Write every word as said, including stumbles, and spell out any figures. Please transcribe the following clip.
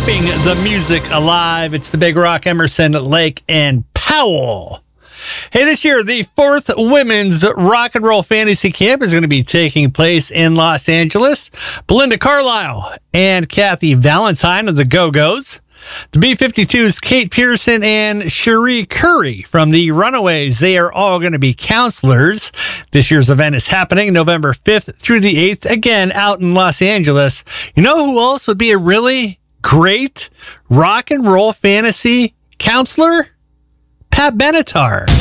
keeping the music alive. It's the Big Rock, Emerson, Lake, and Powell. Hey, this year, the fourth Women's Rock and Roll Fantasy Camp is going to be taking place in Los Angeles. Belinda Carlisle and Kathy Valentine of the Go-Go's. The B fifty-two's Kate Pearson and Cherie Curry from the Runaways. They are all going to be counselors. This year's event is happening November fifth through the eighth, again, out in Los Angeles. You know who else would be a really great rock and roll fantasy counselor? Pat Benatar.